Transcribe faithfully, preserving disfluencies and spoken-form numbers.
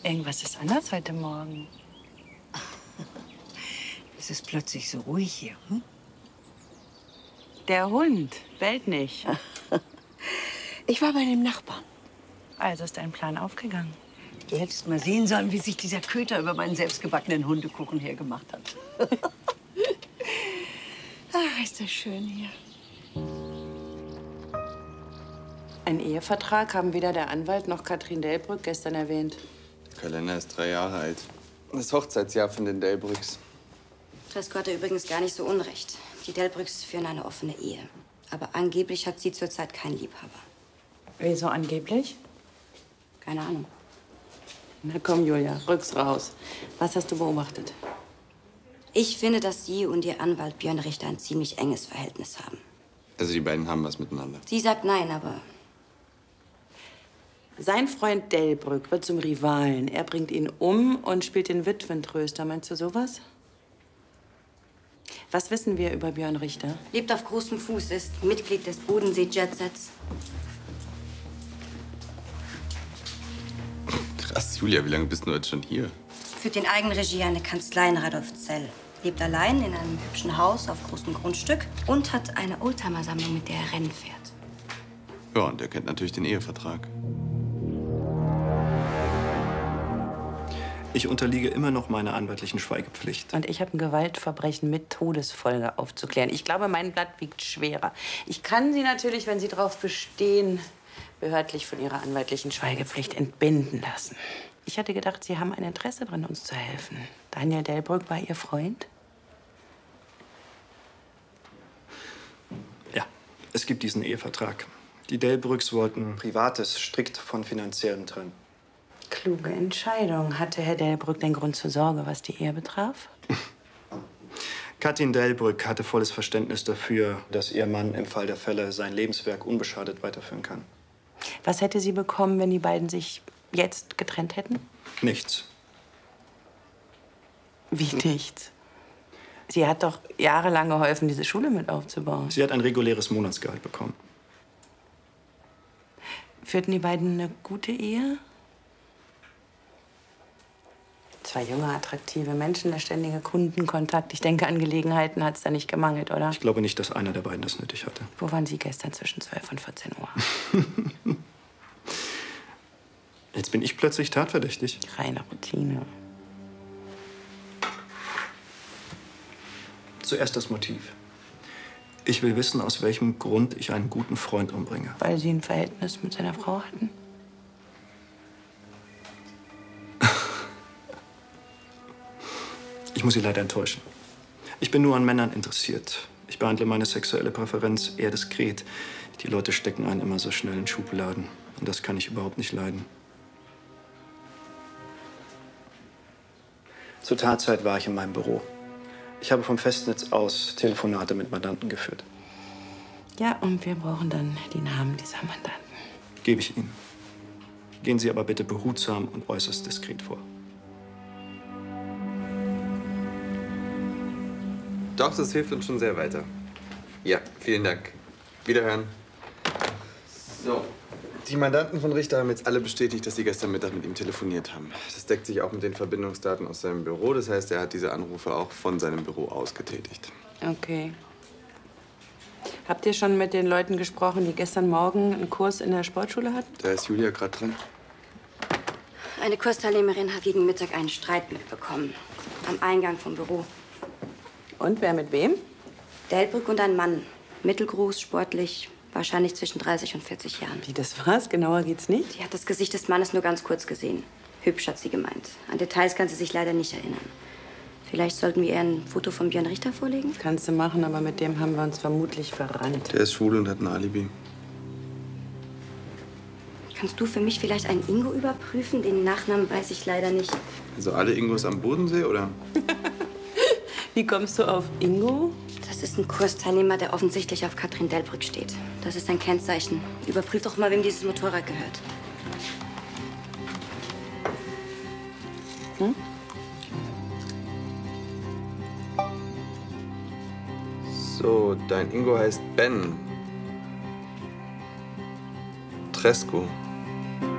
Irgendwas ist anders heute Morgen. Es ist plötzlich so ruhig hier. Hm? Der Hund bellt nicht. Ich war bei dem Nachbarn. Also ist dein Plan aufgegangen. Du hättest mal sehen sollen, wie sich dieser Köter über meinen selbstgebackenen Hundekuchen hergemacht hat. Ach, ist das schön hier. Ein Ehevertrag haben weder der Anwalt noch Katrin Delbrück gestern erwähnt. Der Kalender ist drei Jahre alt. Das Hochzeitsjahr von den Delbrücks. Tresco hatte übrigens gar nicht so unrecht. Die Delbrücks führen eine offene Ehe. Aber angeblich hat sie zurzeit keinen Liebhaber. Wieso angeblich? Keine Ahnung. Na komm, Julia, rück's raus. Was hast du beobachtet? Ich finde, dass sie und ihr Anwalt Björn Richter ein ziemlich enges Verhältnis haben. Also die beiden haben was miteinander. Sie sagt nein, aber... Sein Freund Delbrück wird zum Rivalen. Er bringt ihn um und spielt den Witwentröster. Meinst du sowas? Was wissen wir über Björn Richter? Lebt auf großem Fuß, ist Mitglied des Bodensee-Jetsets. Krass, Julia, wie lange bist du jetzt schon hier? Führt in Eigenregie eine Kanzlei in Radolfzell. Lebt allein in einem hübschen Haus auf großem Grundstück und hat eine Oldtimer-Sammlung, mit der er Rennen fährt. Ja, und er kennt natürlich den Ehevertrag. Ich unterliege immer noch meiner anwaltlichen Schweigepflicht. Und ich habe ein Gewaltverbrechen mit Todesfolge aufzuklären. Ich glaube, mein Blatt wiegt schwerer. Ich kann Sie natürlich, wenn Sie darauf bestehen, behördlich von Ihrer anwaltlichen Schweigepflicht entbinden lassen. Ich hatte gedacht, Sie haben ein Interesse daran, uns zu helfen. Daniel Delbrück war Ihr Freund? Ja, es gibt diesen Ehevertrag. Die Delbrücks wollten Privates strikt von Finanziellem trennen. Kluge Entscheidung. Hatte Herr Delbrück den Grund zur Sorge, was die Ehe betraf? Katrin Delbrück hatte volles Verständnis dafür, dass ihr Mann im Fall der Fälle sein Lebenswerk unbeschadet weiterführen kann. Was hätte sie bekommen, wenn die beiden sich jetzt getrennt hätten? Nichts. Wie nichts? Sie hat doch jahrelang geholfen, diese Schule mit aufzubauen. Sie hat ein reguläres Monatsgehalt bekommen. Führten die beiden eine gute Ehe? Zwei junge, attraktive Menschen, der ständige Kundenkontakt. Ich denke, an Gelegenheiten hat es da nicht gemangelt, oder? Ich glaube nicht, dass einer der beiden das nötig hatte. Wo waren Sie gestern zwischen zwölf und vierzehn Uhr? Jetzt bin ich plötzlich tatverdächtig. Reine Routine. Zuerst das Motiv. Ich will wissen, aus welchem Grund ich einen guten Freund umbringe. Weil Sie ein Verhältnis mit seiner Frau hatten? Ich muss Sie leider enttäuschen. Ich bin nur an Männern interessiert. Ich behandle meine sexuelle Präferenz eher diskret. Die Leute stecken einen immer so schnell in Schubladen. Und das kann ich überhaupt nicht leiden. Zur Tatzeit war ich in meinem Büro. Ich habe vom Festnetz aus Telefonate mit Mandanten geführt. Ja, und wir brauchen dann die Namen dieser Mandanten. Gebe ich Ihnen. Gehen Sie aber bitte behutsam und äußerst diskret vor. Doch, das hilft uns schon sehr weiter. Ja, vielen Dank. Wiederhören. So. Die Mandanten von Richter haben jetzt alle bestätigt, dass sie gestern Mittag mit ihm telefoniert haben. Das deckt sich auch mit den Verbindungsdaten aus seinem Büro. Das heißt, er hat diese Anrufe auch von seinem Büro aus getätigt. Okay. Habt ihr schon mit den Leuten gesprochen, die gestern Morgen einen Kurs in der Sportschule hatten? Da ist Julia gerade dran. Eine Kursteilnehmerin hat gegen Mittag einen Streit mitbekommen. Am Eingang vom Büro. Und wer mit wem? Delbrück und ein Mann. Mittelgroß, sportlich, wahrscheinlich zwischen dreißig und vierzig Jahren. Wie, das war's? Genauer geht's nicht? Sie hat das Gesicht des Mannes nur ganz kurz gesehen. Hübsch, hat sie gemeint. An Details kann sie sich leider nicht erinnern. Vielleicht sollten wir ihr ein Foto von Björn Richter vorlegen? Kannst du machen, aber mit dem haben wir uns vermutlich verrannt. Der ist schwul und hat ein Alibi. Kannst du für mich vielleicht einen Ingo überprüfen? Den Nachnamen weiß ich leider nicht. Also alle Ingos am Bodensee, oder? Wie kommst du auf Ingo? Das ist ein Kursteilnehmer, der offensichtlich auf Katrin Delbrück steht. Das ist ein Kennzeichen. Überprüf doch mal, wem dieses Motorrad gehört. Hm? So, dein Ingo heißt Ben. Tresco.